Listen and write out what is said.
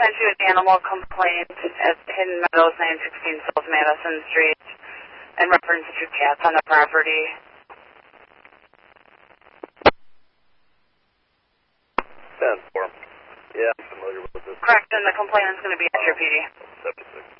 sent you an animal complaint at Hidden Meadows, 916 South Madison Street, in reference to cats on the property. 10-4. Yeah, I'm familiar with this. Correct, and the complainant's going to be at your PD. 76.